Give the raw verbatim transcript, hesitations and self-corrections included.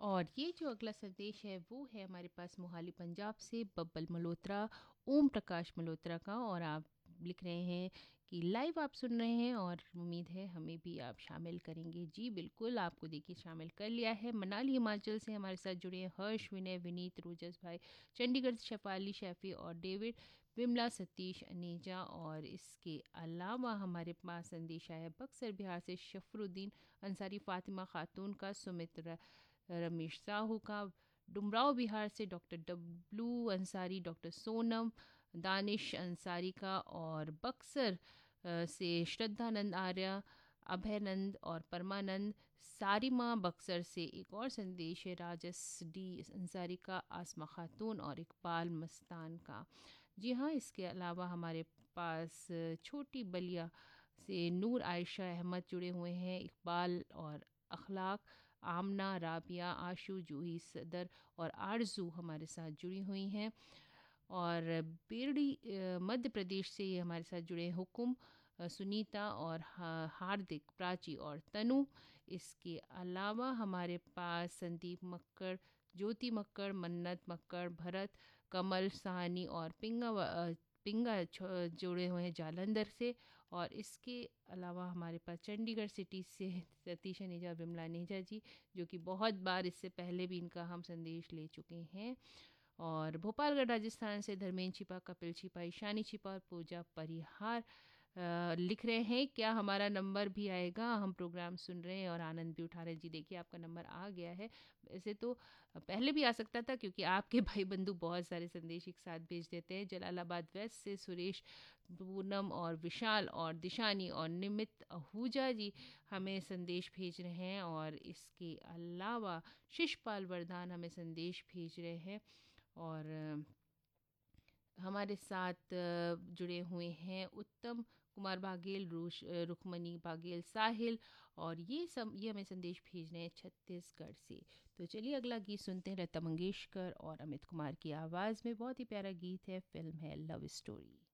और ये जो अगला संदेश है वो है हमारे पास मोहाली पंजाब से बब्बल मल्होत्रा, ओम प्रकाश मल्होत्रा का। और आप लिख रहे हैं कि लाइव आप सुन रहे हैं और उम्मीद है हमें भी आप शामिल करेंगे। जी बिल्कुल, आपको देखिए शामिल कर लिया है। मनाली हिमाचल से हमारे साथ जुड़े हैं हर्ष, विनय, विनीत, रोजस भाई, चंडीगढ़ से शफाली, शैफी और डेविड, विमला, सतीश, अनीजा। और इसके अलावा हमारे पास संदेश आया है बक्सर बिहार से शफरुद्दीन अंसारी, फातिमा खातून का, सुमित्रा, रमेश साहू का, डुमराव बिहार से doctor W Ansari, doctor Sonam, Danish Ansari का। और बक्सर अ, से श्रद्धानंद आर्य, अभयनंद और परमानंद। सारिमा बक्सर से एक और संदेश है राजस डी अंसारी का, आसमा खातून और इकबाल मस्तान का। जी हाँ, इसके अलावा हमारे पास अ, छोटी बलिया से नूर आयशा अहमद जुड़े हुए हैं, इकबाल और अखलाक, आमना, राबिया, आशू, जूही सदर और आरजू हमारे साथ जुड़ी हुई हैं। और बेरडी अ, मध्य प्रदेश से ये हमारे साथ जुड़े हैं हुकुम, अ, सुनीता और हा- हार्दिक, प्राची और तनु। इसके अलावा हमारे पास संदीप मक्कड़, ज्योति मक्कड़, मन्नत मक्कड़, भरत, कमल साहनी और पिंगा व- अ, पिंगा छ- जुड़े हुए हैं जालंधर से। और इसके अलावा हमारे पास चंडीगढ़ सिटी से सतीश अनीजा और विमला नेजा जी, जो कि बहुत बार इससे पहले भी इनका हम संदेश ले चुके हैं। और भोपालगढ़ राजस्थान से धर्मेंद्र छिपा, कपिल छिपा, ईशानी छिपा और पूजा परिहार अ, लिख रहे हैं क्या हमारा नंबर भी आएगा, हम प्रोग्राम सुन रहे हैं और आनंद भी उठा रहे हैं। जी देखिए, आपका नंबर आ गया है। वैसे तो पहले भी आ सकता था क्योंकि आपके भाई बंधु बहुत सारे संदेश एक साथ भेज देते हैं। जलालाबाद वेस्ट से सुरेश, पूनम और विशाल और दिशानी और निमित आहूजा जी हमें संदेश भेज रहे हैं। और इसके अलावा शिषपाल वरदान हमें संदेश भेज रहे हैं। और अ, हमारे साथ अ, जुड़े हुए हैं उत्तम कुमार बाघेल, रूश अ, रुक्मणी बाघेल, साहिल। और ये सब ये हमें संदेश भेज रहे हैं छत्तीसगढ़ से। तो चलिए अगला गीत सुनते हैं लता मंगेशकर और अमित कुमार की आवाज़ में। बहुत ही प्यारा गीत है, फिल्म है लव स्टोरी।